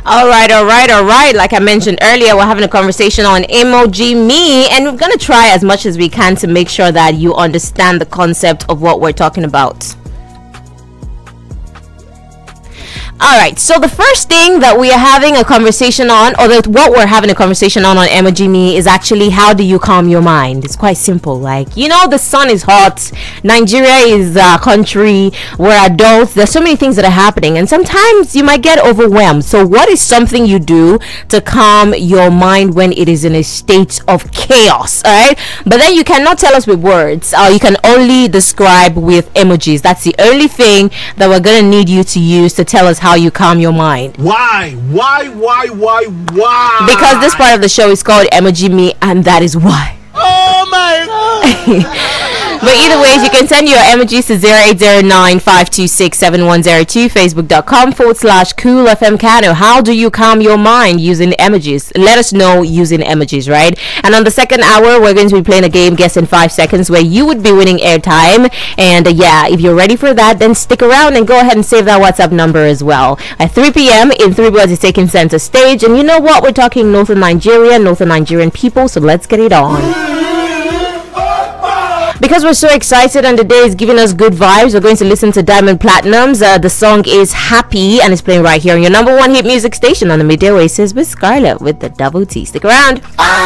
All right. Like I mentioned earlier, we're having a conversation on Emoji Me, and we're gonna try as much as we can to make sure that you understand the concept of what we're talking about. Alright, so the first thing that we are having a conversation on, or what we're having a conversation on Emoji Me, is actually how do you calm your mind. It's quite simple. Like, the sun is hot, Nigeria is a country, we're adults, there's so many things that are happening, and sometimes you might get overwhelmed. So what is something you do to calm your mind when it is in a state of chaos? Alright, but then you cannot tell us with words, you can only describe with emojis. That's the only thing that we're gonna need you to use to tell us how you calm your mind. Why? Because this part of the show is called Emoji Me, and that is why. Oh my god. But either ways, you can send your emojis to 0809-526-7102, facebook.com/coolfm Kano. How do you calm your mind using emojis? Let us know using emojis, right? And on the second hour, we're going to be playing a game, Guess in 5 Seconds, where you would be winning airtime. And if you're ready for that, then stick around and go ahead and save that WhatsApp number as well. At 3 p.m., In 3 Words is taking center stage. And you know what? We're talking Northern Nigeria, Northern Nigerian people, so let's get it on. Because we're so excited and the day is giving us good vibes, we're going to listen to Diamond Platnumz. The song is Happy and it's playing right here on your number one hit music station on the Midday Oasis with Scarlett with the double T. Stick around.